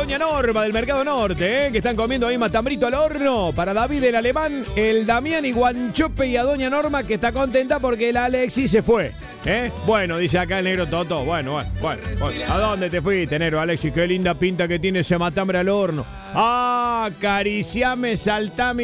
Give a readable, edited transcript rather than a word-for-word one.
doña Norma del Mercado Norte, que están comiendo ahí matambrito al horno. Para David el Alemán, el Damián y Guanchope, y a doña Norma, que está contenta porque el Alexis se fue. Bueno, dice acá el negro Toto. Bueno. ¿A dónde te fuiste, negro Alexis? Qué linda pinta que tiene ese matambre al horno. Acariciame, saltame